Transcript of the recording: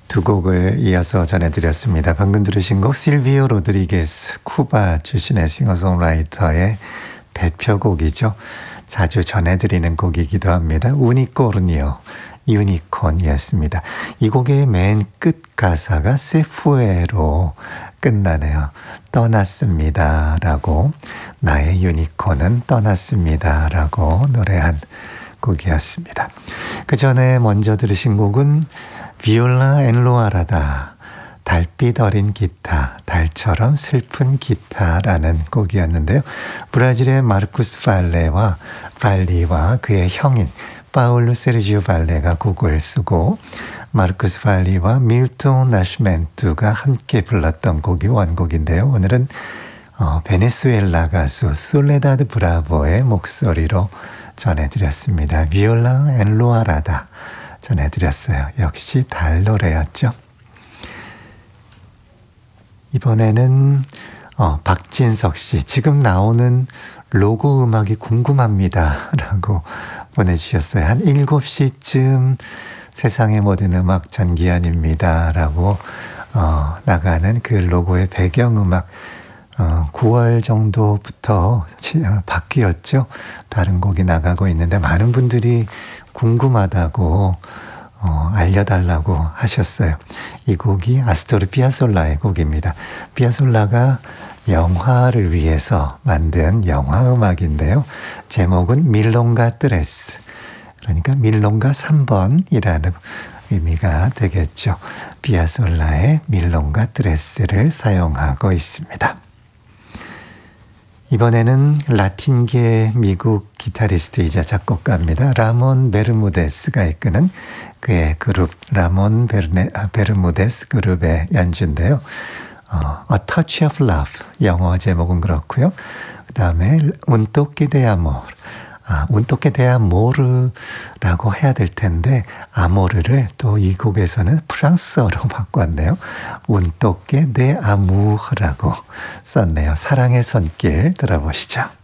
두 곡을 이어서 전해드렸습니다. 방금 들으신 곡 실비오 로드리게스, 쿠바 출신의 싱어송라이터의 대표곡이죠. 자주 전해드리는 곡이기도 합니다. 우니코르니오, 유니콘이었습니다. 이 곡의 맨 끝 가사가 세푸에로 끝나네요. 떠났습니다 라고, 나의 유니콘은 떠났습니다 라고 노래한 곡이었습니다. 그 전에 먼저 들으신 곡은 비올라 엔로아라다, 달빛 어린 기타, 달처럼 슬픈 기타라는 곡이었는데요. 브라질의 마르쿠스 발리와 그의 형인 파울루 세르지오 발레가 곡을 쓰고 마르쿠스 발리와 밀톤 나시멘투가 함께 불렀던 곡이 원곡인데요. 오늘은 베네수엘라 가수 솔레다드 브라보의 목소리로 전해드렸습니다. 비올라 엔로아라다 전해드렸어요. 역시 달 노래였죠. 이번에는 박진석 씨, 지금 나오는 로고 음악이 궁금합니다 라고 보내주셨어요. 한 7시쯤 세상의 모든 음악 전기현입니다 라고 나가는 그 로고의 배경음악 9월 정도부터 바뀌었죠. 다른 곡이 나가고 있는데 많은 분들이 궁금하다고 알려달라고 하셨어요. 이 곡이 아스토르 피아솔라의 곡입니다. 피아솔라가 영화를 위해서 만든 영화 음악인데요. 제목은 밀롱가 트레스, 그러니까 밀롱가 3번이라는 의미가 되겠죠. 피아솔라의 밀롱가 트레스를 사용하고 있습니다. 이번에는 라틴계 미국 기타리스트이자 작곡가입니다. 라몬 베르무데스가 이끄는 그의 그룹 라몬 베르무데스 그룹의 연주인데요. A Touch of Love, 영어 제목은 그렇고요. 그 다음에 Un toque de amor, Un toque de amour라고 해야 될 텐데 아모르를 또 이 곡에서는 프랑스어로 바꿨네요. Un toque de amour라고 썼네요. 사랑의 손길 들어보시죠.